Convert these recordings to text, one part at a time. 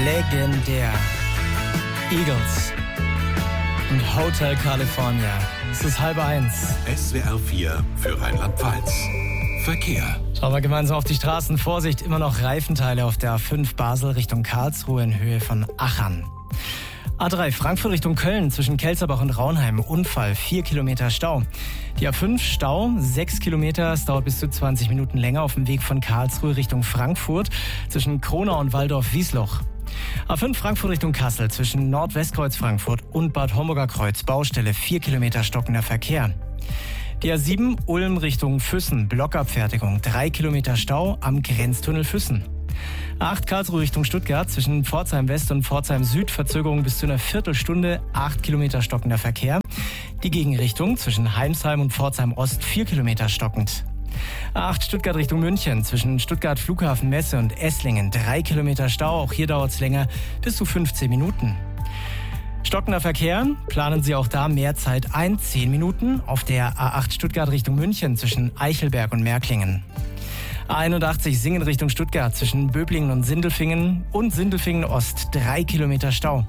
Legendär. Eagles und Hotel California. Es ist 12:30. SWR 4 für Rheinland-Pfalz. Verkehr. Schauen wir gemeinsam auf die Straßen. Vorsicht, immer noch Reifenteile auf der A5 Basel Richtung Karlsruhe in Höhe von Achern. A3 Frankfurt Richtung Köln zwischen Kelzerbach und Raunheim. Unfall, 4 Kilometer Stau. Die A5 Stau, 6 Kilometer. Es dauert bis zu 20 Minuten länger auf dem Weg von Karlsruhe Richtung Frankfurt zwischen Kronau und Waldorf-Wiesloch. A5 Frankfurt Richtung Kassel zwischen Nordwestkreuz Frankfurt und Bad Homburger Kreuz. Baustelle, 4 Kilometer stockender Verkehr. Die A7 Ulm Richtung Füssen. Blockabfertigung, 3 Kilometer Stau am Grenztunnel Füssen. A8 Karlsruhe Richtung Stuttgart zwischen Pforzheim West und Pforzheim Süd. Verzögerung bis zu einer Viertelstunde, 8 Kilometer stockender Verkehr. Die Gegenrichtung zwischen Heimsheim und Pforzheim Ost, 4 Kilometer stockend. A8 Stuttgart Richtung München zwischen Stuttgart Flughafen Messe und Esslingen. 3 Kilometer Stau, auch hier dauert es länger, bis zu 15 Minuten. Stockender Verkehr, planen Sie auch da mehr Zeit ein, 10 Minuten auf der A8 Stuttgart Richtung München zwischen Eichelberg und Märklingen. A81 Singen Richtung Stuttgart zwischen Böblingen und Sindelfingen Ost, 3 Kilometer Stau.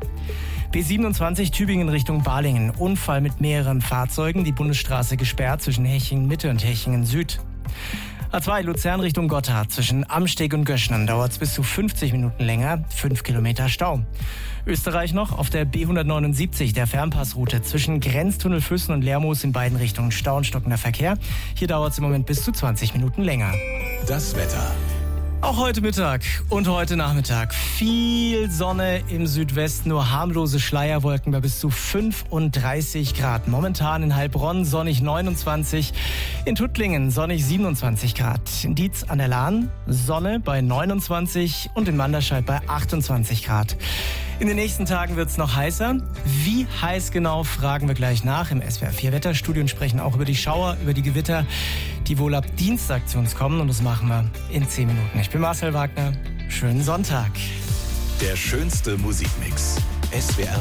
B27 Tübingen Richtung Balingen, Unfall mit mehreren Fahrzeugen, die Bundesstraße gesperrt zwischen Hechingen Mitte und Hechingen Süd. A2 Luzern Richtung Gotthard zwischen Amsteg und Göschnen dauert es bis zu 50 Minuten länger, 5 Kilometer Stau. Österreich noch auf der B179, der Fernpassroute zwischen Grenztunnel Füssen und Lermoos in beiden Richtungen Stau und stockender Verkehr. Hier dauert es im Moment bis zu 20 Minuten länger. Das Wetter. Auch heute Mittag und heute Nachmittag viel Sonne im Südwesten, nur harmlose Schleierwolken bei bis zu 35 Grad. Momentan in Heilbronn sonnig 29, in Tuttlingen sonnig 27 Grad. In Dietz an der Lahn Sonne bei 29 und in Manderscheid bei 28 Grad. In den nächsten Tagen wird es noch heißer. Wie heiß genau, fragen wir gleich nach im SWR 4 Wetterstudio und sprechen auch über die Schauer, über die Gewitter, die wohl ab Dienstag zu uns kommen. Und das machen wir in 10 Minuten. Ich bin Marcel Wagner. Schönen Sonntag. Der schönste Musikmix. SWR